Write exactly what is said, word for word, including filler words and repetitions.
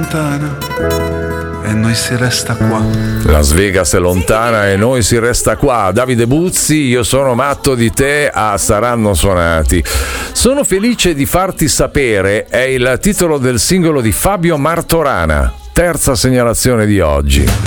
lontana e noi si resta qua. Las Vegas è lontana e noi si resta qua. Davide Buzzi, io sono matto di te a Saranno Suonati. Sono felice di farti sapere è il titolo del singolo di Fabio Martorana. Terza segnalazione di oggi.